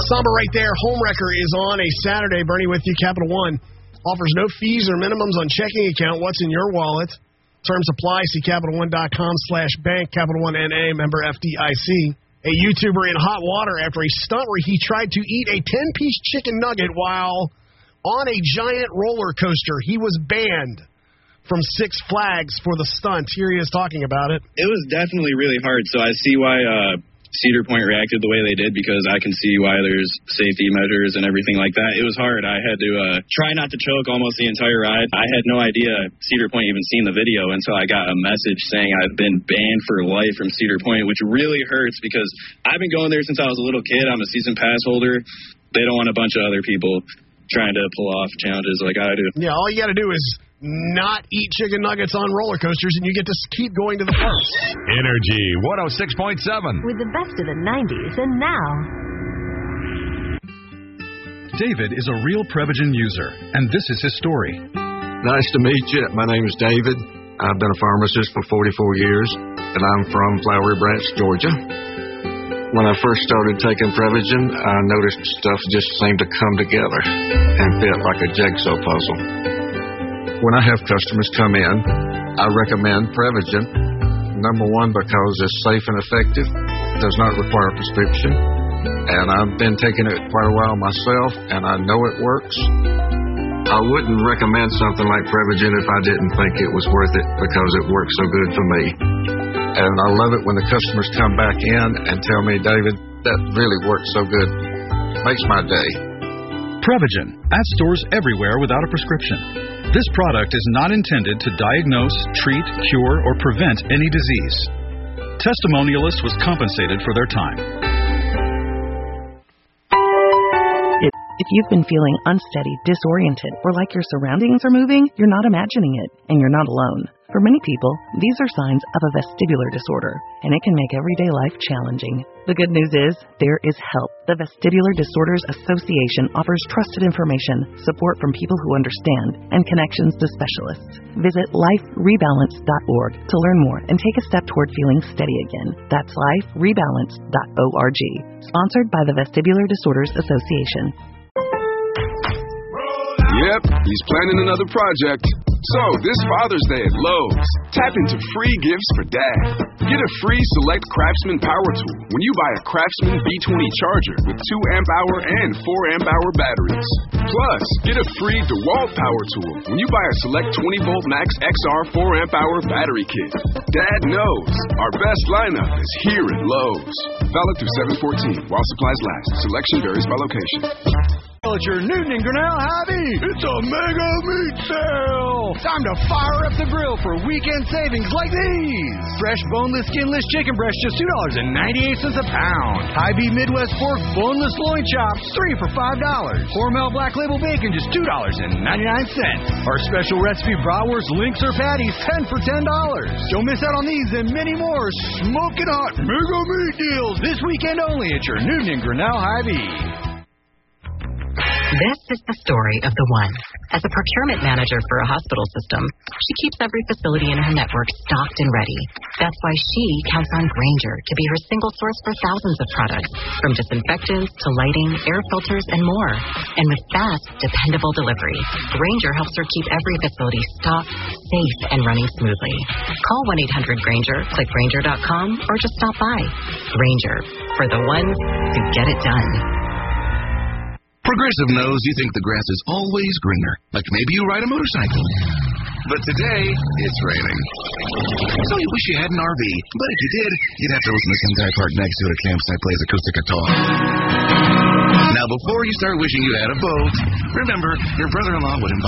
Samba right there. Homewrecker is on a Saturday. Bernie with you. Capital One offers no fees or minimums on checking account. What's in your wallet? Terms apply. See CapitalOne.com/bank. Capital One NA, member FDIC. A YouTuber in hot water after a stunt where he tried to eat a 10-piece chicken nugget while on a giant roller coaster. He was banned from Six Flags for the stunt. Here he is talking about it. It was definitely really hard, so I see why Cedar Point reacted the way they did, because I can see why there's safety measures and everything like that. It was hard. I had to try not to choke almost the entire ride. I had no idea Cedar Point even seen the video until I got a message saying I've been banned for life from Cedar Point, which really hurts because I've been going there since I was a little kid. I'm a season pass holder. They don't want a bunch of other people trying to pull off challenges like I do. Yeah, all you got to do is not eat chicken nuggets on roller coasters, and you get to keep going to the parks. Energy 106.7. With the best of the 90s and now. David is a real Prevagen user, and this is his story. Nice to meet you. My name is David. I've been a pharmacist for 44 years, and I'm from Flowery Branch, Georgia. When I first started taking Prevagen, I noticed stuff just seemed to come together and fit like a jigsaw puzzle. When I have customers come in, I recommend Prevagen. Number one, because it's safe and effective, does not require a prescription, and I've been taking it quite a while myself, and I know it works. I wouldn't recommend something like Prevagen if I didn't think it was worth it, because it works so good for me. And I love it when the customers come back in and tell me, David, that really works so good. Makes my day. Prevagen, at stores everywhere without a prescription. This product is not intended to diagnose, treat, cure, or prevent any disease. Testimonialist was compensated for their time. If you've been feeling unsteady, disoriented, or like your surroundings are moving, you're not imagining it, and you're not alone. For many people, these are signs of a vestibular disorder, and it can make everyday life challenging. The good news is, there is help. The Vestibular Disorders Association offers trusted information, support from people who understand, and connections to specialists. Visit liferebalance.org to learn more and take a step toward feeling steady again. That's liferebalance.org. Sponsored by the Vestibular Disorders Association. Yep, he's planning another project. So, this Father's Day at Lowe's, tap into free gifts for Dad. Get a free Select Craftsman Power Tool when you buy a Craftsman B20 charger with 2 amp-hour and 4 amp-hour batteries. Plus, get a free DeWalt Power Tool when you buy a Select 20-volt Max XR 4 amp-hour battery kit. Dad knows our best lineup is here at Lowe's. Valid through 7/14 while supplies last. Selection varies by location. It's your Newton and Grinnell Hobby. It's a mega meat sale. Time to fire up the grill for weekend savings like these. Fresh boneless, skinless chicken breast, just $2.98 a pound. Hy-Vee Midwest pork, boneless loin chops, 3 for $5. Hormel Black Label bacon, just $2.99. Our special recipe bratwurst, links, or patties, 10 for $10. Don't miss out on these and many more smoking hot mega meat deals this weekend only at your Newton and Grinnell Hy-Vee. This is the story of the one. As a procurement manager for a hospital system, she keeps every facility in her network stocked and ready. That's why she counts on Grainger to be her single source for thousands of products, from disinfectants to lighting, air filters, and more. And with fast, dependable delivery, Grainger helps her keep every facility stocked, safe, and running smoothly. Call 1-800-GRAINGER, click Grainger.com, or just stop by. Grainger, for the ones who get it done. Progressive knows you think the grass is always greener, like maybe you ride a motorcycle. But today, it's raining. So you wish you had an RV, but if you did, you'd have to listen to some guy parked next to it at campsite plays acoustic guitar. Now, before you start wishing you had a boat, remember, your brother-in-law would invite